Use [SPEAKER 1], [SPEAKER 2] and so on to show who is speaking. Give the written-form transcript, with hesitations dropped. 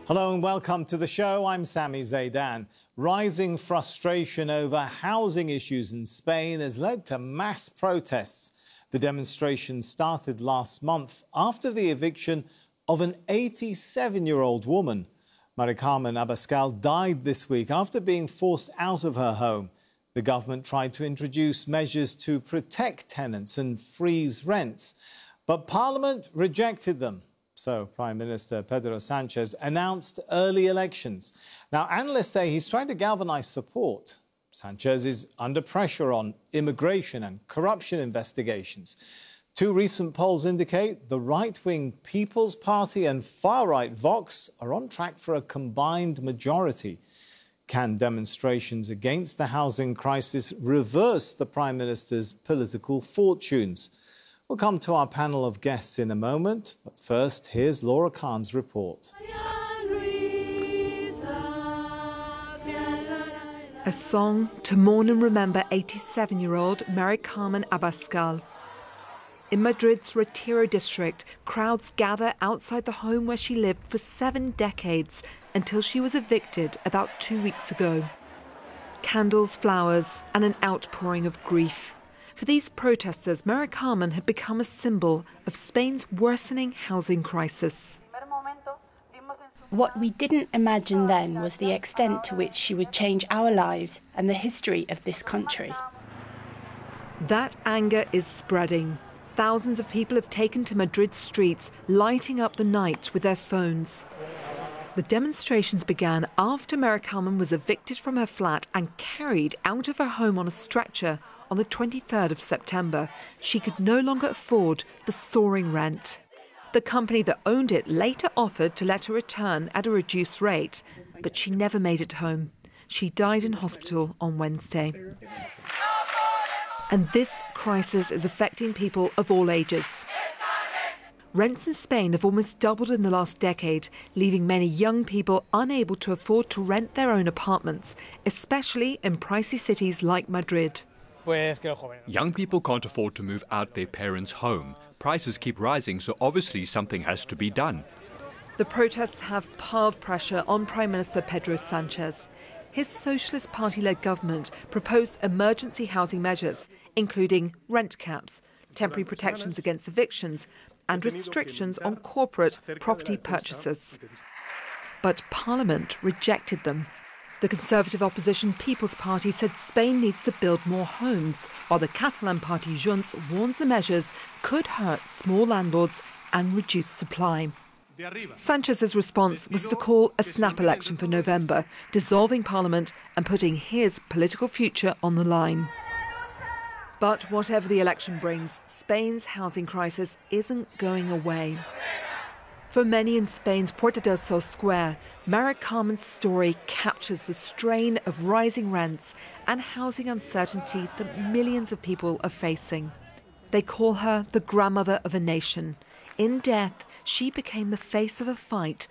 [SPEAKER 1] Hello and welcome to the show. I'm Sami Zaidan. Rising frustration over housing issues in Spain has led to mass protests. The demonstration started last month after the eviction of an 87-year-old woman. Mari Carmen Abascal died this week after being forced out of her home. The government tried to introduce measures to protect tenants and freeze rents, but Parliament rejected them. So Prime Minister Pedro Sanchez announced early elections. Now, analysts say he's trying to galvanise support. Sanchez is under pressure on immigration and corruption investigations. Two recent polls indicate the right-wing People's Party and far-right Vox are on track for a combined majority. Can demonstrations against the housing crisis reverse the Prime Minister's political fortunes? We'll come to our panel of guests in a moment, but first, here's Laura Khan's report.
[SPEAKER 2] A song to mourn and remember 87-year-old Mari Carmen Abascal. In Madrid's Retiro district, crowds gather outside the home where she lived for 7 decades until she was evicted about 2 weeks ago. Candles, flowers, and an outpouring of grief. For these protesters, Mari Carmen had become a symbol of Spain's worsening housing crisis.
[SPEAKER 3] What we didn't imagine then was the extent to which she would change our lives and the history of this country.
[SPEAKER 2] That anger is spreading. Thousands of people have taken to Madrid's streets, lighting up the night with their phones. The demonstrations began after Mari Carmen was evicted from her flat and carried out of her home on a stretcher on the 23rd of September. She could no longer afford the soaring rent. The company that owned it later offered to let her return at a reduced rate, but she never made it home. She died in hospital on Wednesday. And this crisis is affecting people of all ages. Rents in Spain have almost doubled in the last decade, leaving many young people unable to afford to rent their own apartments, especially in pricey cities like Madrid.
[SPEAKER 4] Young people can't afford to move out their parents' home. Prices keep rising, so obviously something has to be done.
[SPEAKER 2] The protests have piled pressure on Prime Minister Pedro Sanchez. His Socialist Party-led government proposed emergency housing measures, including rent caps, temporary protections against evictions, and restrictions on corporate property purchases. But Parliament rejected them. The Conservative opposition People's Party said Spain needs to build more homes, while the Catalan party Junts warns the measures could hurt small landlords and reduce supply. Sanchez's response was to call a snap election for November, dissolving Parliament and putting his political future on the line. But whatever the election brings, Spain's housing crisis isn't going away. For many in Spain's Puerta del Sol square, Mari Carmen's story captures the strain of rising rents and housing uncertainty that millions of people are facing. They call her the grandmother of a nation. In death, she became the face of a fight